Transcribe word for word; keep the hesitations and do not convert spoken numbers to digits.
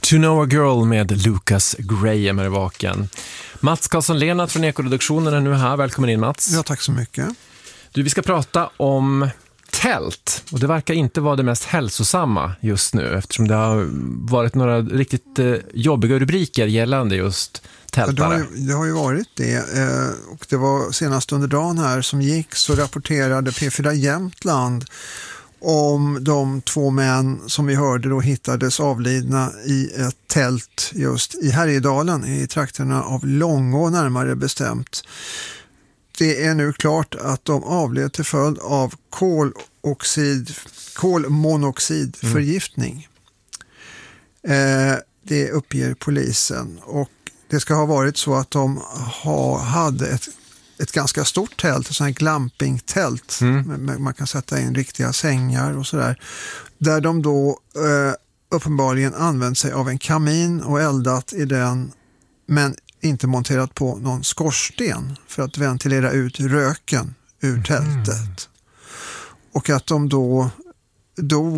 To Know a Girl med Lucas Graham är vaken. Mats Karlsson-Lennart från Ekoreduktionen är nu här. Välkommen in, Mats. Ja, tack så mycket. Du, vi ska prata om tält. Och det verkar inte vara det mest hälsosamma just nu, eftersom det har varit några riktigt eh, jobbiga rubriker gällande just tältare. Ja, det, har ju, det har ju varit det. Eh, och det var senast under dagen här som gick så rapporterade P fyra Jämtland om de två män som vi hörde då hittades avlidna i ett tält just i Härjedalen, i trakterna av Långå närmare bestämt. Det är nu klart att de avled till följd av koloxid, kolmonoxidförgiftning. Mm. Eh, det uppger polisen, och det ska ha varit så att de ha, hade ett ett ganska stort tält, ett sånt här glampingtält. Mm. Man kan sätta in riktiga sängar och sådär. Där de då eh, uppenbarligen använt sig av en kamin och eldat i den, men inte monterat på någon skorsten för att ventilera ut röken ur tältet. Mm. Och att de då dog